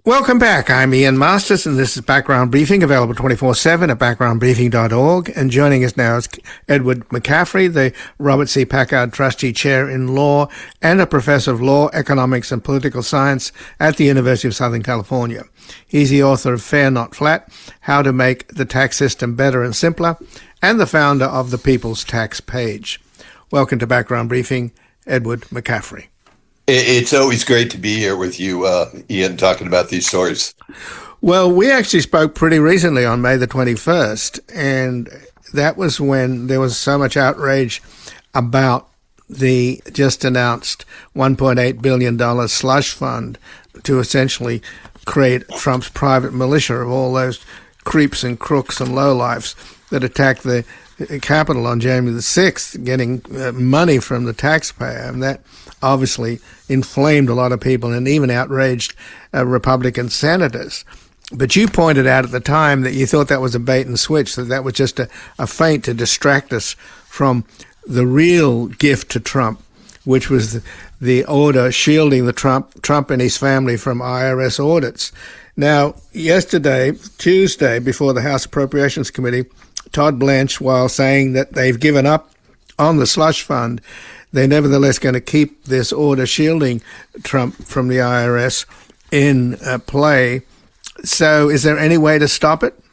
Welcome back. I'm Ian Masters, and this is Background Briefing, available 24/7 at backgroundbriefing.org. And joining us now is Edward McCaffrey, the Robert C. Packard Trustee Chair in Law and a Professor of Law, Economics, and Political Science at the University of Southern California. He's the author of Fair Not Flat, How to Make the Tax System Better and Simpler, and the founder of the People's Tax Page. Welcome to Background Briefing, Edward McCaffrey. It's always great to be here with you, Ian, talking about these stories. Well, we actually spoke pretty recently on May the 21st, and that was when there was so much outrage about the just announced $1.8 billion slush fund to essentially create Trump's private militia of all those creeps and crooks and lowlifes that attacked the Capitol on January the 6th, getting money from the taxpayer. And that obviously inflamed a lot of people and even outraged Republican senators. But you pointed out at the time that you thought that was a bait and switch, that was just a feint to distract us from the real gift to Trump, which was the order shielding the Trump and his family from IRS audits. Now, yesterday, Tuesday, before the House Appropriations Committee, Todd Blanche, while saying that they've given up on the slush fund, they're nevertheless going to keep this order shielding Trump from the IRS in play. So is there any way to stop it?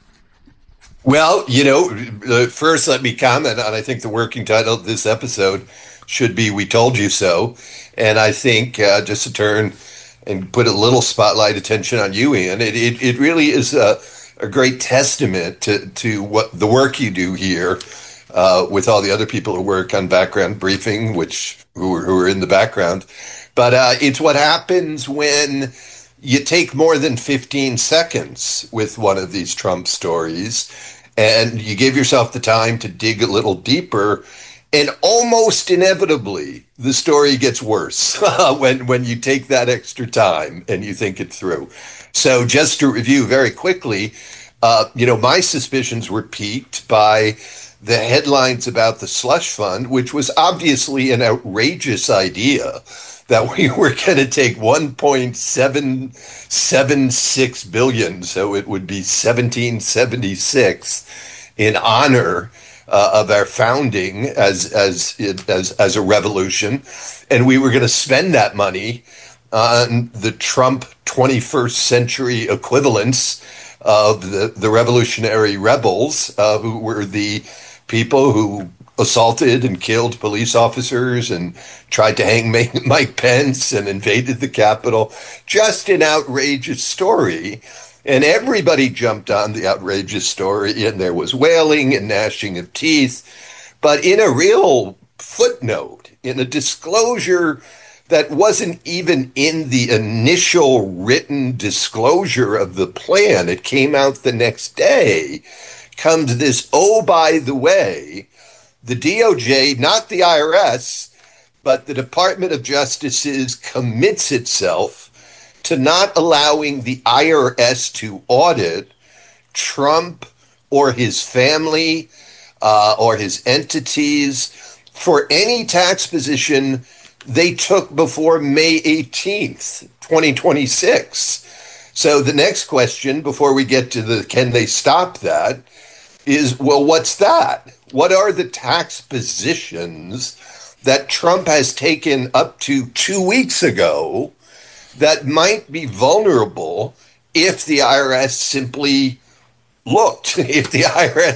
Well, first let me comment on, I think the working title of this episode should be We Told You So. And I think just to turn and put a little spotlight attention on you, Ian, it really is a great testament to what the work you do here with all the other people who work on Background Briefing, who are in the background. But it's what happens when you take more than 15 seconds with one of these Trump stories and you give yourself the time to dig a little deeper, and almost inevitably the story gets worse when you take that extra time and you think it through. So just to review very quickly, my suspicions were piqued by the headlines about the slush fund, which was obviously an outrageous idea, that we were going to take $1.776 billion, so it would be 1776, in honor of our founding as a revolution, and we were going to spend that money on the Trump 21st century equivalents of the revolutionary rebels, who were the people who assaulted and killed police officers and tried to hang Mike Pence and invaded the Capitol. Just an outrageous story. And everybody jumped on the outrageous story, and there was wailing and gnashing of teeth. But in a real footnote, in a disclosure that wasn't even in the initial written disclosure of the plan, it came out the next day, comes this, oh, by the way, the DOJ, not the IRS, but the Department of Justice commits itself to not allowing the IRS to audit Trump or his family or his entities for any tax position they took before May 18th, 2026. So the next question, before we get to can they stop that, is, well, what's that? What are the tax positions that Trump has taken up to 2 weeks ago that might be vulnerable if the IRS simply looked, if the IRS